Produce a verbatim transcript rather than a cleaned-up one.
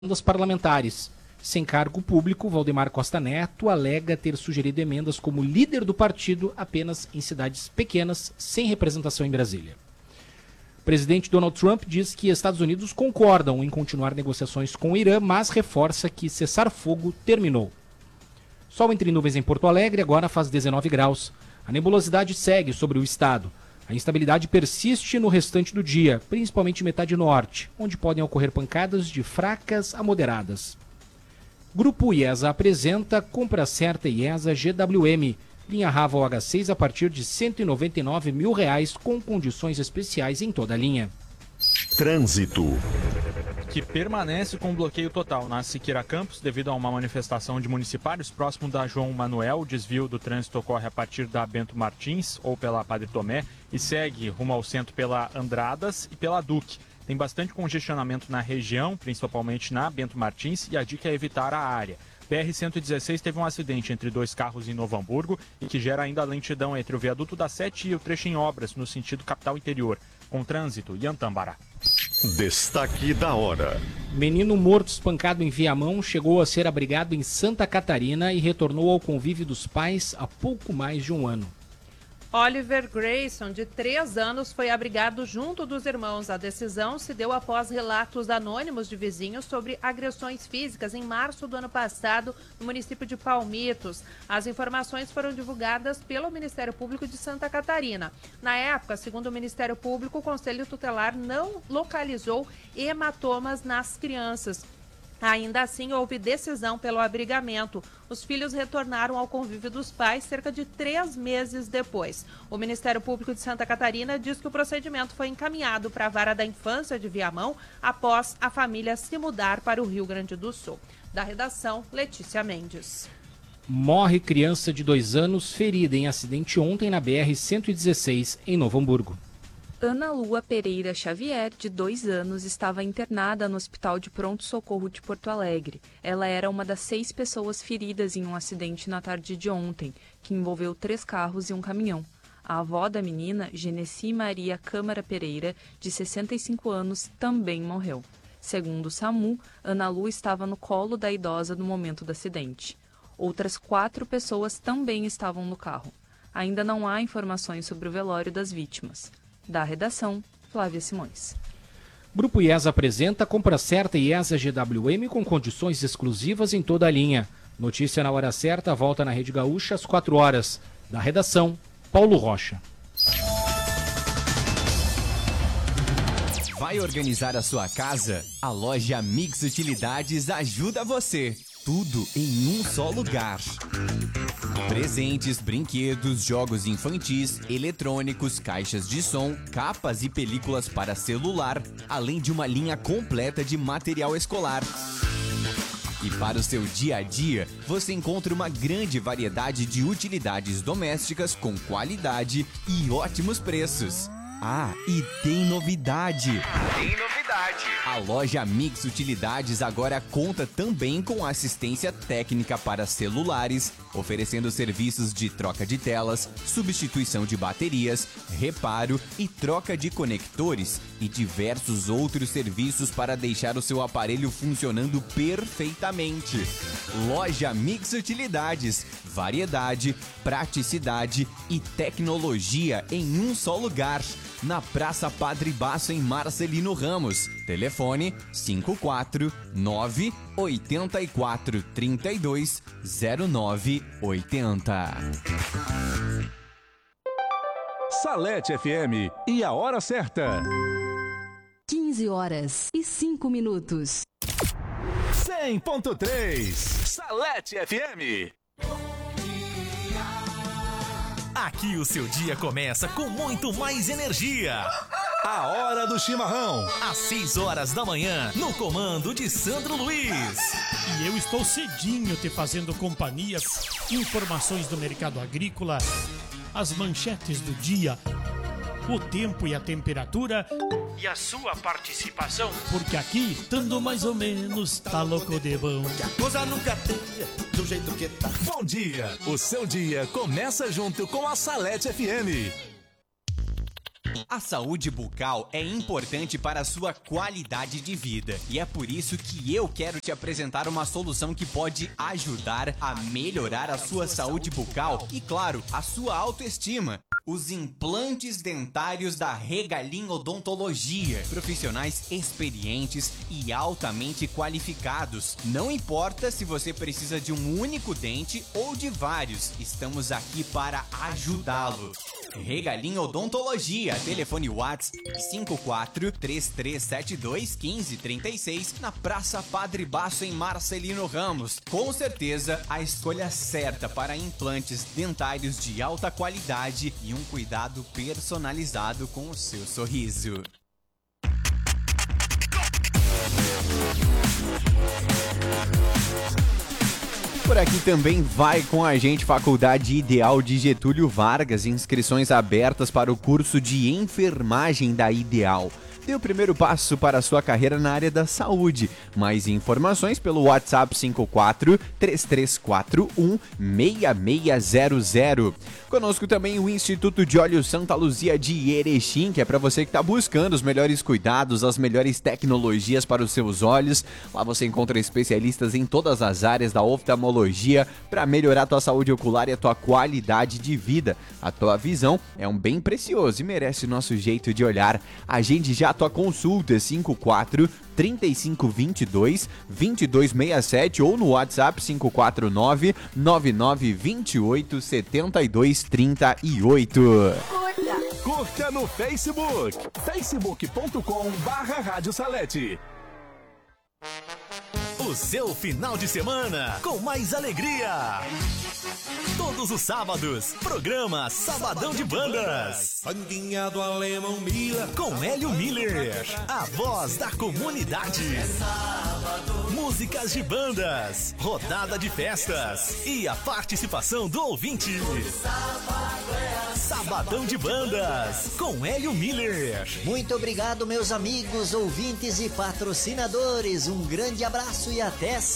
emendas parlamentares. Sem cargo público, Valdemar Costa Neto alega ter sugerido emendas como líder do partido apenas em cidades pequenas, sem representação em Brasília. O presidente Donald Trump diz que Estados Unidos concordam em continuar negociações com o Irã, mas reforça que cessar fogo terminou. Sol entre nuvens em Porto Alegre, agora faz dezenove graus. A nebulosidade segue sobre o estado. A instabilidade persiste no restante do dia, principalmente metade norte, onde podem ocorrer pancadas de fracas a moderadas. Grupo IESA apresenta Compra Certa IESA G W M. Linha Raval H seis a partir de cento e noventa e nove mil reais com condições especiais em toda a linha. Trânsito. Que permanece com bloqueio total na Siqueira Campos devido a uma manifestação de municipários próximo da João Manuel. O desvio do trânsito ocorre a partir da Bento Martins ou pela Padre Tomé e segue rumo ao centro pela Andradas e pela Duque. Tem bastante congestionamento na região, principalmente na Bento Martins, e a dica é evitar a área. P R cento e dezesseis teve um acidente entre dois carros em Novo Hamburgo e que gera ainda lentidão entre o viaduto da Sete e o trecho em obras no sentido capital interior, com trânsito e Antambará. Destaque da hora. Menino morto espancado em Viamão chegou a ser abrigado em Santa Catarina e retornou ao convívio dos pais há pouco mais de um ano. Oliver Grayson, de três anos, foi abrigado junto dos irmãos. A decisão se deu após relatos anônimos de vizinhos sobre agressões físicas em março do ano passado no município de Palmitos. As informações foram divulgadas pelo Ministério Público de Santa Catarina. Na época, segundo o Ministério Público, o Conselho Tutelar não localizou hematomas nas crianças. Ainda assim, houve decisão pelo abrigamento. Os filhos retornaram ao convívio dos pais cerca de três meses depois. O Ministério Público de Santa Catarina diz que o procedimento foi encaminhado para a Vara da Infância de Viamão após a família se mudar para o Rio Grande do Sul. Da redação, Letícia Mendes. Morre criança de dois anos ferida em acidente ontem na B R cento e dezesseis, em Novo Hamburgo. Ana Lua Pereira Xavier, de dois anos, estava internada no Hospital de Pronto-Socorro de Porto Alegre. Ela era uma das seis pessoas feridas em um acidente na tarde de ontem, que envolveu três carros e um caminhão. A avó da menina, Genesi Maria Câmara Pereira, de sessenta e cinco anos, também morreu. Segundo o SAMU, Ana Lu estava no colo da idosa no momento do acidente. Outras quatro pessoas também estavam no carro. Ainda não há informações sobre o velório das vítimas. Da redação, Flávia Simões. Grupo IESA apresenta Compra Certa IESA G W M com condições exclusivas em toda a linha. Notícia na hora certa, volta na Rede Gaúcha às quatro horas. Da redação, Paulo Rocha. Vai organizar a sua casa? A loja Mix Utilidades ajuda você. Tudo em um só lugar. Presentes, brinquedos, jogos infantis, eletrônicos, caixas de som, capas e películas para celular, além de uma linha completa de material escolar. E para o seu dia a dia, você encontra uma grande variedade de utilidades domésticas com qualidade e ótimos preços. Ah, e tem novidade! Tem novidade! A loja Mix Utilidades agora conta também com assistência técnica para celulares, oferecendo serviços de troca de telas, substituição de baterias, reparo e troca de conectores e diversos outros serviços para deixar o seu aparelho funcionando perfeitamente. Loja Mix Utilidades, variedade, praticidade e tecnologia em um só lugar. Na Praça Padre Baço, em Marcelino Ramos. Telefone cinco quatro nove oito quatro três dois zero nove oito zero. Salete F M e a hora certa. quinze horas e cinco minutos. cem ponto três Salete F M. Aqui o seu dia começa com muito mais energia. A hora do chimarrão. Às seis horas da manhã, no comando de Sandro Luiz. E eu estou cedinho te fazendo companhia. Informações do mercado agrícola, as manchetes do dia, o tempo e a temperatura e a sua participação. Porque aqui, tudo mais ou menos, tá louco de bom. Que a coisa nunca tem do jeito que tá. Bom dia. O seu dia começa junto com a Salete F M. A saúde bucal é importante para a sua qualidade de vida e é por isso que eu quero te apresentar uma solução que pode ajudar a melhorar a sua saúde bucal e, claro, a sua autoestima. Os implantes dentários da Regalim Odontologia. Profissionais experientes e altamente qualificados. Não importa se você precisa de um único dente ou de vários, estamos aqui para ajudá-lo. Regalim Odontologia, telefone WhatsApp cinco quatro três três sete dois um cinco três seis, na Praça Padre Baço, em Marcelino Ramos. Com certeza, a escolha certa para implantes dentários de alta qualidade e um cuidado personalizado com o seu sorriso. Por aqui também vai com a gente Faculdade Ideal de Getúlio Vargas, inscrições abertas para o curso de enfermagem da Ideal. Dê o primeiro passo para a sua carreira na área da saúde. Mais informações pelo WhatsApp cinco quatro três três quatro um seis seis zero zero. Conosco também o Instituto de Olhos Santa Luzia de Erechim, que é para você que está buscando os melhores cuidados, as melhores tecnologias para os seus olhos. Lá você encontra especialistas em todas as áreas da oftalmologia para melhorar a tua saúde ocular e a tua qualidade de vida. A tua visão é um bem precioso e merece o nosso jeito de olhar. Agende já a tua consulta cinco quatro três cinco dois dois dois dois seis sete ou no WhatsApp cinco quatro nove nove nove dois oito sete dois três oito. Curta no Facebook, facebook ponto com barra Rádio Salete. O seu final de semana com mais alegria. Todos os sábados, programa Sabadão de Bandas. Bandinha do Alemão Miller. Com Hélio Miller, a voz da comunidade. Músicas de bandas, rodada de festas e a participação do ouvinte. Sabadão de Bandas, com Hélio Miller. Muito obrigado, meus amigos, ouvintes e patrocinadores. Um grande abraço e até